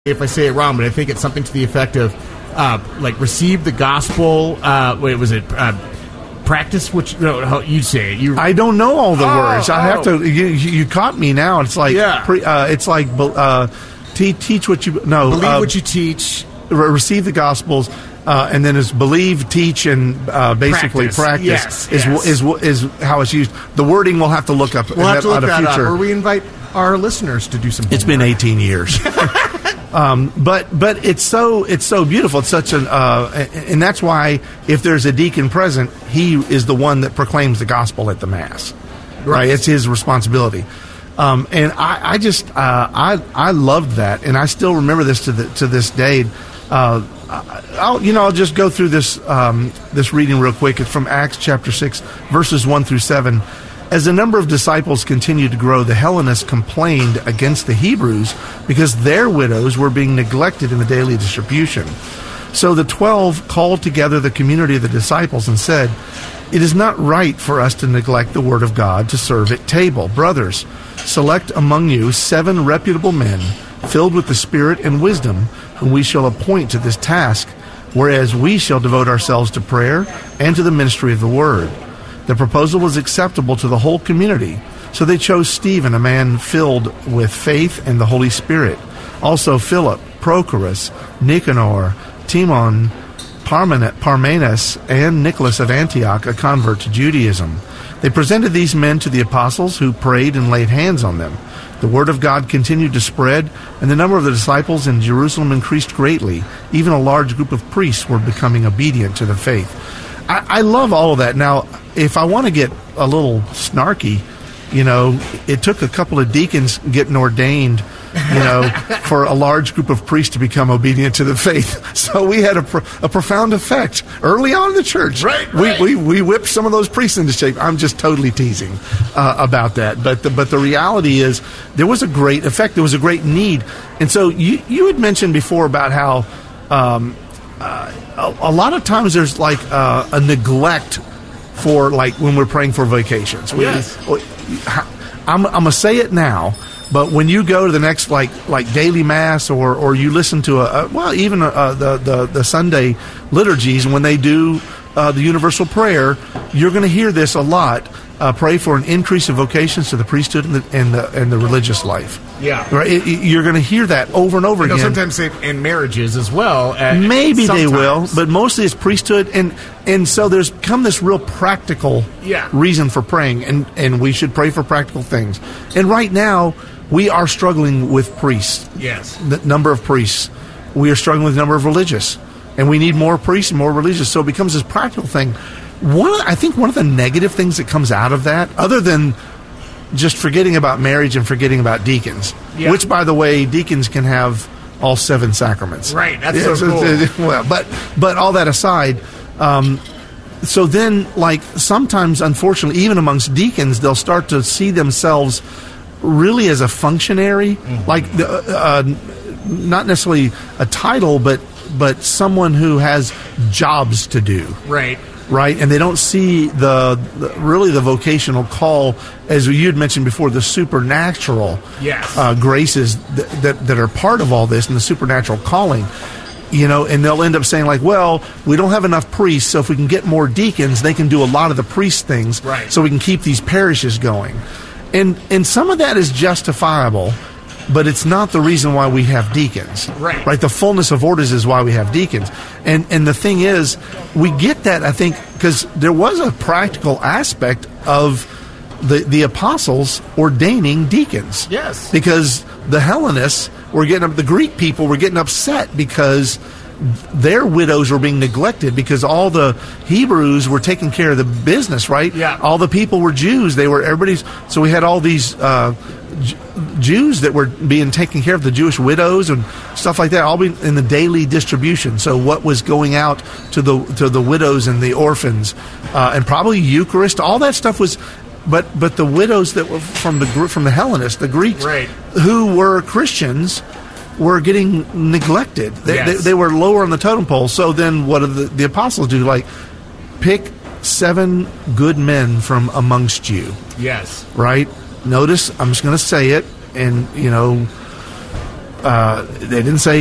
if I say it wrong, but I think it's something to the effect of receive the gospel. Wait, was it practice? Which you'd say it. I don't know all the words. I have to. You caught me now. It's like teach what you believe what you teach. Receive the gospels. And then is believe, teach, and basically practice is how it's used. The wording we'll have to look up. We'll have to look that up, or we invite our listeners to do some homework. It's been 18 years, but it's so beautiful. It's such an and that's why if there's a deacon present, he is the one that proclaims the gospel at the mass. Right, it's his responsibility. And I loved that, and I still remember this to this day. I'll just go through this reading real quick. It's from Acts chapter 6, verses 1 through 7. As the number of disciples continued to grow, the Hellenists complained against the Hebrews because their widows were being neglected in the daily distribution. So the 12 called together the community of the disciples and said, "It is not right for us to neglect the word of God to serve at table. Brothers, select among you 7 reputable men, filled with the Spirit and wisdom, whom we shall appoint to this task, whereas we shall devote ourselves to prayer and to the ministry of the word." The proposal was acceptable to the whole community, so they chose Stephen, a man filled with faith and the Holy Spirit, also Philip, Prochorus, Nicanor, Timon, Parmenas, and Nicholas of Antioch, a convert to Judaism. They presented these men to the apostles, who prayed and laid hands on them. The word of God continued to spread, and the number of the disciples in Jerusalem increased greatly. Even a large group of priests were becoming obedient to the faith. I love all of that. Now, if I want to get a little snarky, it took a couple of deacons getting ordained, for a large group of priests to become obedient to the faith. So we had a profound effect early on in the church. Right. We whipped some of those priests into shape. I'm just totally teasing about that. But the reality is there was a great effect. There was a great need. And so you had mentioned before about how a lot of times there's like a neglect for like when we're praying for vacations. Yes. I'm going to say it now, but when you go to the next like daily mass or you listen to even the Sunday liturgies, when they do the universal prayer, you're going to hear this a lot. Pray for an increase of vocations to the priesthood and the religious life. Yeah, right. You're going to hear that over and over again. Sometimes say in marriages as well. Maybe sometimes. They will, but mostly it's priesthood, and so there's come this real practical reason for praying, and we should pray for practical things. And right now we are struggling with priests. Yes, the number of priests. We are struggling with the number of religious, and we need more priests and more religious. So it becomes this practical thing. I think one of the negative things that comes out of that, other than just forgetting about marriage and forgetting about deacons, which, by the way, deacons can have all 7 sacraments. Right, that's so cool. Well, but all that aside, so then, like, sometimes, unfortunately, even amongst deacons, they'll start to see themselves really as a functionary, like not necessarily a title, but someone who has jobs to do. Right, and they don't see the vocational call, as you had mentioned before, the supernatural graces that are part of all this, and the supernatural calling, and they'll end up saying like, well, we don't have enough priests, so if we can get more deacons, they can do a lot of the priest things, so we can keep these parishes going, and some of that is justifiable. But it's not the reason why we have deacons. Right. The fullness of orders is why we have deacons. And the thing is, we get that, I think, because there was a practical aspect of the apostles ordaining deacons. Yes. Because the Hellenists the Greek people were getting upset because their widows were being neglected because all the Hebrews were taking care of the business, right? Yeah. All the people were Jews. So we had all these Jews that were being taken care of, the Jewish widows and stuff like that, all be in the daily distribution. So what was going out to the widows and the orphans, and probably Eucharist, all that stuff was. But the widows that were from the Hellenists, the Greeks, who were Christians, were getting neglected. They were lower on the totem pole. So then what do the apostles do? Like, pick 7 good men from amongst you. Yes. Right? Notice, I'm just going to say it, and, They didn't say